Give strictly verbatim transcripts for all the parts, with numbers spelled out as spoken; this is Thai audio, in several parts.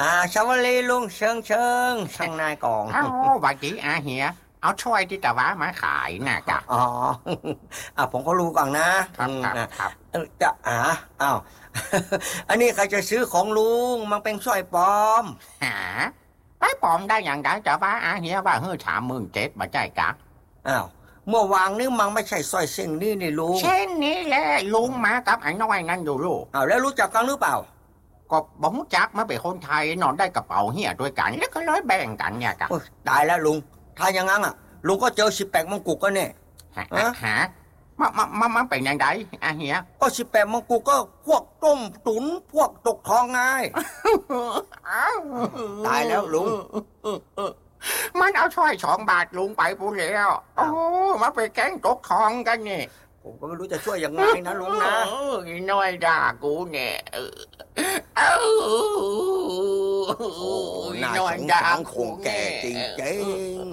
À, sao với Ly luôn, Sơn Sơn, sáng nay còn. เอ้าว่าจีอาเฮียเอาช่วยที่ตะวะมาขายนะกะอ๋อ อ่ะผมก็รู้ก่อนนะครับอืมครับอ่ะครับเออจะอ่าอ้าว อันนี้ใครจะซื้อของลุงมันเป็นสร้อยปลอมหาไปปลอมได้อย่างไรตะวะอาเฮียว่าเฮ้อถามมึงเจ็ดบ่ใจกะอ้าวเมื่อวานนี้มันไม่ใช่สร้อยเส้นนี้นี่ลุงเช่นนี้แหละลุงมากับไอ้น้อยนั่นอยู่ลูกอ้าวแล้วรู้จักกันหรือเปล่าก็บ่รู้จักมาเป็นคนไทยนอนได้กระเป๋าเฮียด้วยกันแล้วก็ร้อยแบ่งกันเนี่ยกะโอ้ยตายแล้วลุงถ้าอย่างงั้นอ่ะลุงก็เจอสิบแปดมงกุฎก็เนี่ยหาหามามามามาเป็นอย่างไรอาเฮียก็สิบแปดมงกุฎก็พวกต้มตุ๋นพวกตกทองไงตายแล้วลุงมันเอาช่อยสองบาทลุงไปปูแล้วโอ้มาไปแก๊งตกทองกันนี่ผมก็ไม่รู้จะช่วยยังไงนะลุงนะอีน้อยด่ากูเนี่ยเอ้าน่าสงสารคงแก่จริง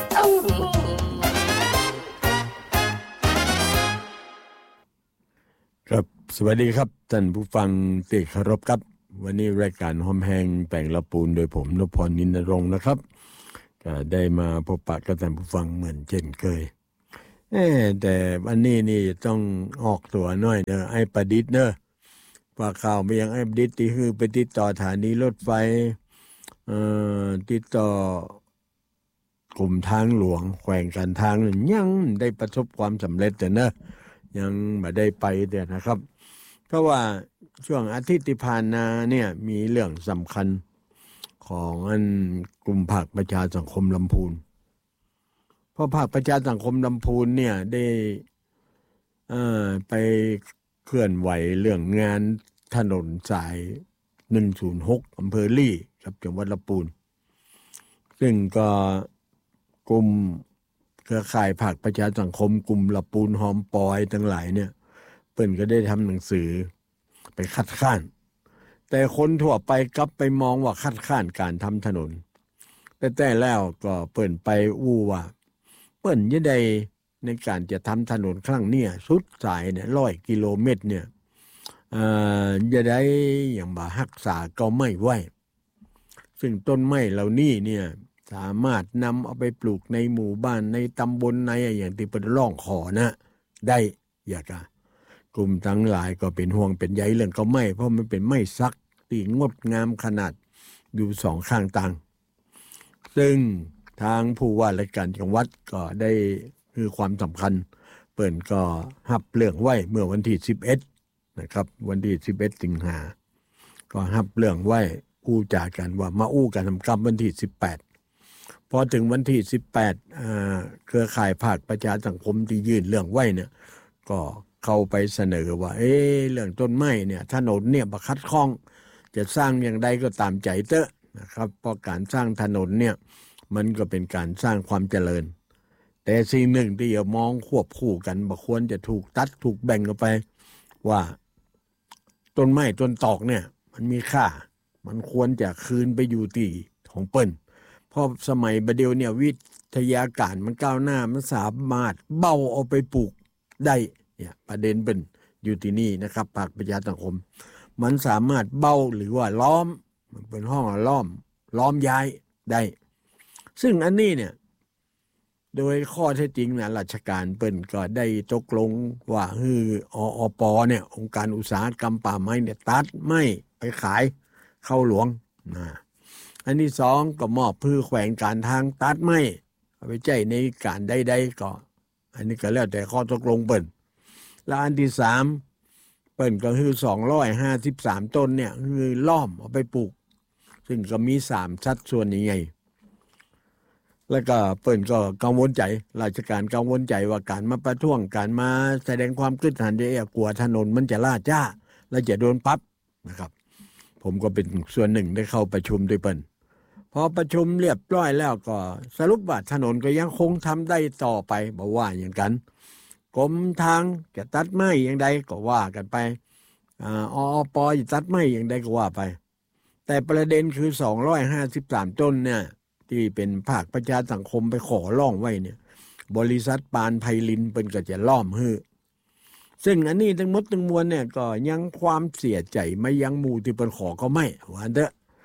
ๆครับสวัสดีครับท่านผู้ฟังที่เคารพครับวันนี้รายการหอมแห้งแปลงละปูนโดยผมนพพรนินรงค์นะครับก็ได้มาพบปะกับท่านผู้ฟังเหมือนเช่นเคยเอ๊แต่วันนี้นี่ต้องออกตัวหน่อยเนอะไอ้ประดิษฐ์เนอะว่าข่าวไปยังไอ้ประดิษฐ์ที่คือไปติดต่อสถานีรถไฟเอ่อติดต่อกลุ่มทางหลวงแขวงการทางยังได้ประสบความสำเร็จแต่เนอะยังไม่ได้ไปเดี๋ยวนะครับเพราะว่าช่วงอาทิตย์ที่ผ่านมาเนี่ยมีเรื่องสำคัญของอันกลุ่มภาคประชาสังคมลำพูนเพราะภาคประชาสังคมลำพูนเนี่ยได้เอ่อไปเคลื่อนไหวเรื่องงานถนนสายหนึ่งศูนย์หกอำเภอลี่ครับจังหวัดลำพูนซึ่งก็กลุ่มเครือข่ายภาคประชาสังคมกลุ่มลำพูนหอมปอยทั้งหลายเนี่ยเปิ้นก็ได้ทำหนังสือไปคัดค้านแต่คนทั่วไปกลับไปมองว่าคัดค้านการทำถนนแต่แต่แล้วก็เปิ้นไปอู้ว่าเปิ้นยังได้ในการจะทำถนนครั้งนี้สุดสายเนี่ยร้อยกิโลเมตรเนี่ยเอ่อจะได้อย่างบ่รักษาก็ไม่ไหวซึ่งต้นไม้เหล่านี้เนี่ยสามารถนำเอาไปปลูกในหมู่บ้านในตำบลในอย่างที่เปิ้นร้องขอนะได้อยากอะกลุ่มทั้งหลายก็เป็นห่วงเป็นใยเรื่องก็ไม่เพราะมันเป็นไม้ซักที่งดงามขนาดอยู่สองข้างต่างซึ่งทางผู้ว่าราชการจังหวัดก็ได้คือความสำคัญเปิ้นก็รับเรื่องไว้เมื่อวันที่สิบเอ็ดนะครับวันที่สิบเอ็ดสิงหาก็รับเรื่องไว้อู้จากันว่ามาอู้กันทำกรรมวันที่สิบแปดพอถึงวันที่สิบแปดอ่าเครือข่ายภาคประชาสังคมที่ยื่นเรื่องไว้เนี่ยก็เข้าไปเสนอว่าเอ๊ะเรื่องต้นไม้เนี่ยถนนเนี่ยบ่ขัดข้องจะสร้างอย่างใดก็ตามใจเถอะนะครับเพราะการสร้างถนนเนี่ยมันก็เป็นการสร้างความเจริญแต่สิ่งหนึ่งที่จะมองควบคู่กันบ่ควรจะถูกตัดถูกแบ่งออกไปว่าต้นไม้ต้นตอกเนี่ยมันมีค่ามันควรจะคืนไปอยู่ที่ของเปิ้นเพราะสมัยบัดเดี๋ยวเนี่ยวิทยาการมันก้าวหน้ามันสามารถเบ้าเอาไปปลูกได้เนี่ยประเด็นเป็นอยู่ที่นี่นะครับภาคประชาสังคมมันสามารถเบ้าหรือว่าล้อมมันเป็นห้องล้อมล้อมย้ายได้ซึ่งอันนี้เนี่ยโดยข้อเท็จจริงนะราชการเปิ้นก็ได้ตกลงว่าฮือออปเนี่ยองค์การอุตสาหกรรมป่าไม้เนี่ยตัดไม้ไปขายเข้าหลวงนะอันที่สองก็มอบพืชแขวงการทางตัดไม้เอาไปใช้ในการใดๆก็อันนี้ก็แล้วแต่ข้อตกลงเปิ้นและอันที่สามเปิ้นก็คือสองร้อยห้าสิบสามต้นเนี่ยคือล้อมเอาไปปลูกซึ่งก็มีสามสัดส่วนใหญ่แล้วก็เปิ้นก็กังวลใจราชการกังวลใจว่าการมาประท้วงการมาแสดงความคิดเห็นเนี่ยกลัวถนนมันจะล่าช้าและจะโดนปรับนะครับผมก็เป็นส่วนหนึ่งได้เข้าประชุมด้วยเปิ้นพอประชุมเรียบร้อยแล้วก็สรุปว่าถนนก็ยังคงทำได้ต่อไปบ่ว่าอย่างกันกรมทางจะตัดไม้อย่างใดก็ว่ากันไปอ่าออปจะตัดไม้อย่างใดก็ว่าไปแต่ประเด็นคือสองร้อยห้าสิบสามต้นเนี่ยที่เป็นภาคประชาสังคมไปขอร้องไว้เนี่ยบริษัทปานไพลินเป็นก็จะล้อมฮื้อซึ่งอันนี้ทั้งหมดทั้งมวลเนี่ยก็ยังความเสียใจไม่ยังหมู่ที่เป็นขอก็ไม่ว่าเด้อ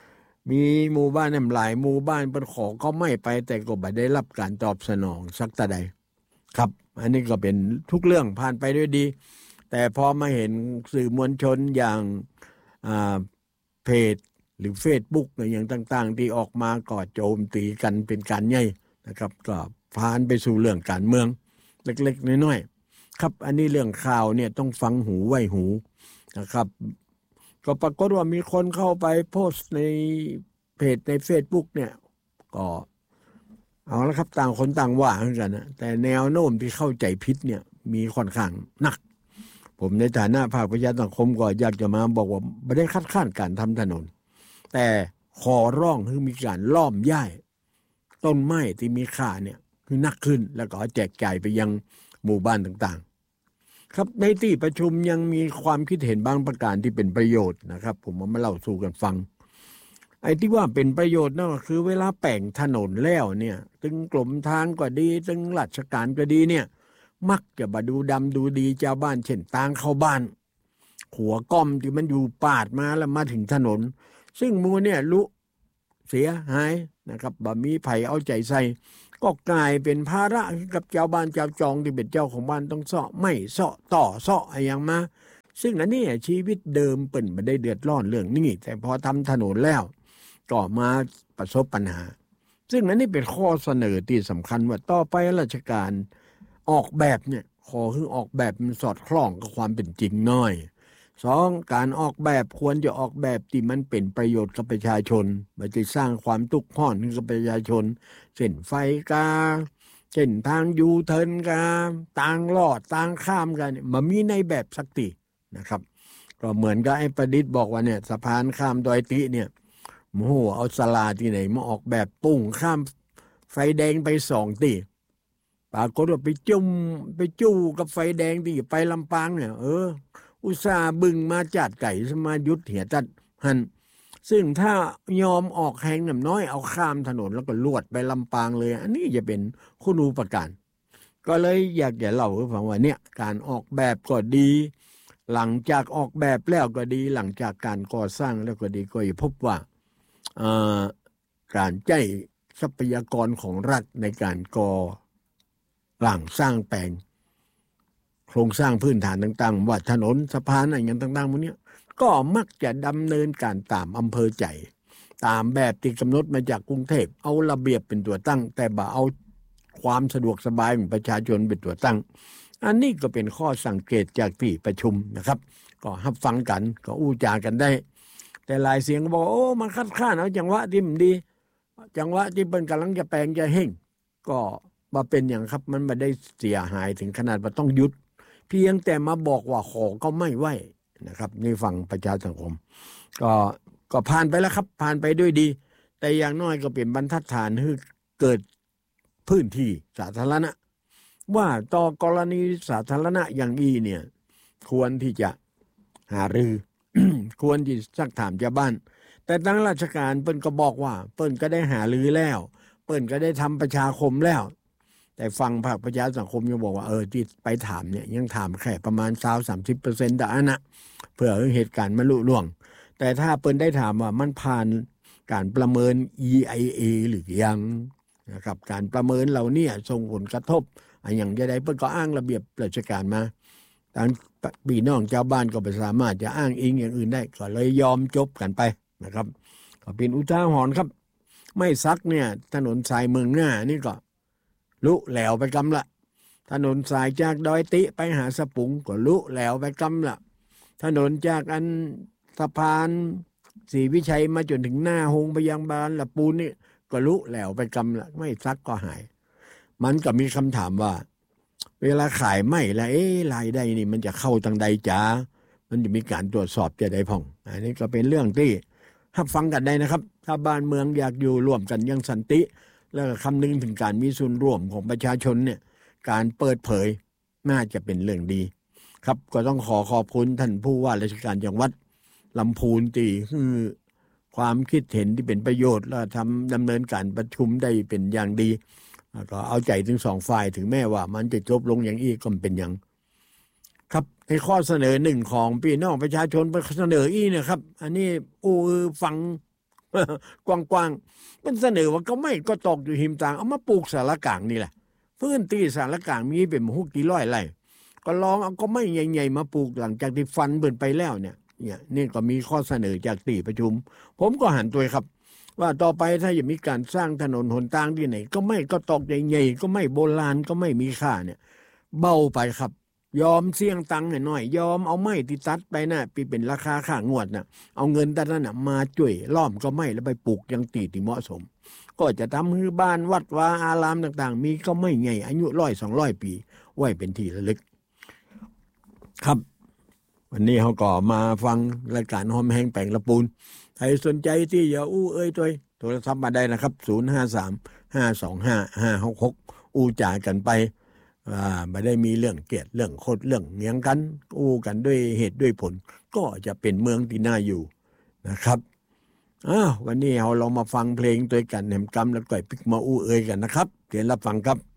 มีหมู่บ้านหลายหมู่บ้านเป็นขอก็ไม่ไปแต่ก็ไม่ได้รับการตอบสนองสักแต่ใดครับอันนี้ก็เป็นทุกเรื่องผ่านไปด้วยดีแต่พอมาเห็นสื่อมวลชนอย่างเพจหรือ Facebook อย่างต่างๆที่ออกมาก็โจมตีกันเป็นการใหญ่นะครับก็ผ่านไปสู่เรื่องการเมืองเล็กๆน้อยๆครับอันนี้เรื่องข่าวเนี่ยต้องฟังหูไว้หูนะครับก็ปรากฏว่ามีคนเข้าไปโพสต์ในเพจใน Facebook เนี่ยก็เอาละครับต่างคนต่างว่ากันนะแต่แนวโน้มที่เข้าใจผิดเนี่ยมีค่อนข้างหนักผมในฐานะภาคประชาสังคมก็อยากจะมาบอกว่าไม่ได้คัดค้านการทำถนนแต่ขอร้องให้มีการล้อมย่ายต้นไม้ที่มีค่าเนี่ยคือนักขึ้นแล้วก็แจกจ่ายไปยังหมู่บ้านต่างๆครับในที่ประชุมยังมีความคิดเห็นบางประการที่เป็นประโยชน์นะครับผมเอามาเล่าสู่กันฟังไอ้ที่ว่าเป็นประโยชน์นั่นก็คือเวลาแปลงถนนแล้วเนี่ยถึงกรมทางก็ดีถึงราชการก็ดีเนี่ยมักจะมาดูดำดูดีเจ้าบ้านเช่นทางเข้าบ้านหัวก้อมที่มันอยู่ปาดมาแล้วมาถึงถนนซึ่งมูเนี่ยลุเสียหายนะครับบ่มีไผเอาใจใส่ก็กลายเป็นภาระกับเจ้าบ้านเจ้าจองที่เป็นเจ้าของบ้านต้องเสาะไม่เสาะต่อเสาะอะไรอย่างมาซึ่งอันนี้ชีวิตเดิมเปิ่นไม่ได้เดือดร้อนเรื่องนี้แต่พอทำถนนแล้วก็มาประสบปัญหาซึ่งอันนี้เป็นข้อเสนอที่สำคัญว่าต่อไปราชการออกแบบเนี่ยขอคือออกแบบมันสอดคล้องกับความเป็นจริงหน่อยสองการออกแบบควรจะออกแบบที่มันเป็นประโยชน์กับประชาชนไม่ใช่สร้างความทุกข์ร้อนให้กับประชาชนเช่นไฟกาเช่นทางยูเทิร์นกาต่างลอดต่างข้ามกันมันมีในแบบสักทีนะครับก็เหมือนกับไอ้ประดิษฐ์บอกว่าเนี่ยสะพานข้ามดอยติเนี่ยโอ้โหเอาศาลาที่ไหนมาออกแบบปุ้งข้ามไฟแดงไปสองตีปรากฏว่าไปจุ่มไปจู้กับไฟแดงที่ไปลำปางเนี่ยเอออุตส่าห์บึงมาจัดไก่สมายุทธเหียจัดหันซึ่งถ้ายอมออกแหงหน่ำน้อยเอาข้ามถนนแล้วก็ลวดไปลำปางเลยอันนี้จะเป็นคุณูปการก็เลยอยากจะเล่าให้ฟังว่าเนี่ยการออกแบบก็ดีหลังจากออกแบบแล้วก็ดีหลังจากการก่อสร้างแล้วก็ดีก็พบว่าการใช้ทรัพยากรของรัฐในการก่อหลังสร้างแปลงโครงสร้างพื้นฐานต่างๆว่าถนนสะพานอะไรอย่างต่างๆพวกนี้ก็มักจะดำเนินการตามอำเภอใจตามแบบที่กำหนดมาจากกรุงเทพเอาระเบียบเป็นตัวตั้งแต่บ่เอาความสะดวกสบายของประชาชนเป็นตัวตั้งอันนี้ก็เป็นข้อสังเกตจากที่ประชุมนะครับก็รับฟังกันก็อู้จากันได้แต่หลายเสียงบอกโอ้มันคัดค้านเอาจังหวะที่มันดีจังหวะที่เป็นกำลังจะแปลงจะเฮ่งก็มาเป็นอย่างครับมันไม่ได้เสียหายถึงขนาดว่าต้องหยุดเพียงแต่มาบอกว่าขอก็ไม่ไหวนะครับนี่ฝั่งประชาสังคมก็ก็ผ่านไปแล้วครับผ่านไปด้วยดีแต่อย่างน้อยก็เป็นบรรทัดฐานให้เกิดพื้นที่สาธารณะว่าต่อกรณีสาธารณะอย่างนี้เนี่ยควรที่จะหารือ ควรที่สักถามชาวบ้านแต่ทางราชการเปิ้นก็บอกว่าเปิ้นก็ได้หารือแล้วเปิ้นก็ได้ทำประชาคมแล้วแต่ฟังภาคประชาสังคมยังบอกว่าเออที่ไปถามเนี่ยยังถามแค่ประมาณ ยี่สิบถึงสามสิบเปอร์เซ็นต์ แต่อันนะเพื่อเหตุการณ์มันลุล่วงแต่ถ้าเปิ้นได้ถามว่ามันผ่านการประเมิน อี ไอ เอ หรือยังนะครับการประเมินเหล่านี้ส่งผลกระทบอย่างใดๆเปิ้นก็อ้างระเบียบราชการมาทางพี่น้องชาวบ้านก็ไม่สามารถจะอ้างอิงอย่างอื่นได้ก็เลยยอมจบกันไปนะครับก็เป็นอุทาหรณ์ครับไม่ซักเนี่ยถนนสายเมืองหน้านี่ก็ลุแหลวไปกำละถนนสายจากดอยติไปหาสปุงก็ลุแหลวไปกำละถนนจากอันสะพานศรีวิชัยมาจนถึงหน้าโรงพยาบาลละปูนนี่ก็ลุแหลวไปกำละไม่ซักก็หายมันก็มีคำถามว่าเวลาขายไม่แล้วเอ๊ะรายได้นี่มันจะเข้าทางใดจ้ามันจะมีการตรวจสอบจะได้พ่องอันนี้ก็เป็นเรื่องที่รับฟังกันได้นะครับถ้าบ้านเมืองอยากอยู่ร่วมกันอย่างสันติแล้วก็คำนึงถึงการมีส่วนร่วมของประชาชนเนี่ยการเปิดเผยน่าจะเป็นเรื่องดีครับก็ต้องขอขอบคุณท่านผู้ว่าราชการจังหวัดลำพูนที่คือความคิดเห็นที่เป็นประโยชน์และทำดำเนินการประชุมได้เป็นอย่างดีก็เอาใจถึงสองฝ่ายถึงแม้ว่ามันจะจบลงอย่างอีกก็เป็นอย่างครับในข้อเสนอหนึ่งของพี่น้องประชาชนเสนออีเนี่ยครับอันนี้อู้ฟังกว้างๆเป็นเสนอว่าก็ไม่ก็ตกอยู่หิมต่างเอามาปลูกสารกลางนี่แหละพื้นที่สารกลางมีเป็นหกกี่ร้อยไร่ก็ลองเอาก็ไม่ใหญ่ๆมาปลูกหลังจากที่ฟันเบิ่นไปแล้วเนี่ยเนี่ยนี่ก็มีข้อเสนอจากที่ประชุมผมก็หันตัวครับว่าต่อไปถ้าจะมีการสร้างถนนหนทางที่ไหนก็ไม่ก็ตอกใหญ่ๆก็ไม่โบราณก็ไม่มีค่าเนี่ยเบาไปครับยอมเสี่ยงตังค์หน่อยยอมเอาไม้ที่ตัดไปนะ่ะปีเป็นราคาค่างวดน่ะเอาเงินแต่นั้นน่ะมาช่วยล้อมก็ไม่แล้วไปปลูกยังตีที่เหมาะสมก็จะทำให้บ้านวัดวาอารามต่างๆมีก็ไม่ใหญ่อายุร้อยสองร้อยปีไว้เป็นที่ระลึกครับวันนี้เขาก็มาฟังรายการหอมแห้งแปลงละปูนใครสนใจที่อย่าอู้เอ้ยตัวโทรศัพท์มาได้นะครับศูนย์ ห้า สาม ห้า สอง ห้า ห้า หก หกอู้จ่ายกันไปอ่าไม่ได้มีเรื่องเกลียดเรื่องโคตรเรื่องเงียงกันอู้กันด้วยเหตุด้วยผลก็จะเป็นเมืองที่น่าอยู่นะครับอ้าววันนี้เราลองมาฟังเพลงตัวกันแหมกำแล้วก็พิกมาอู้เอ้ยกันนะครับเดี๋ยวรับฟังครับ